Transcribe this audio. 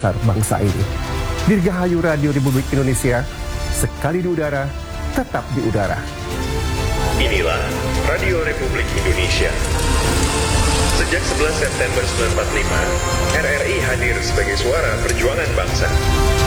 besar bangsa ini. Dirgahayu Radio Republik Indonesia, sekali di udara, tetap di udara. Inilah Radio Republik Indonesia. Sejak 11 September 1945, RRI hadir sebagai suara perjuangan bangsa.